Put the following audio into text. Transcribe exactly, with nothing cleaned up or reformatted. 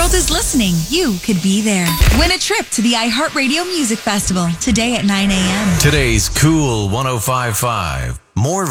world is listening, you could be there. Win a trip to the iHeartRadio Music Festival today at nine a.m. Today's Cool one oh five point five. More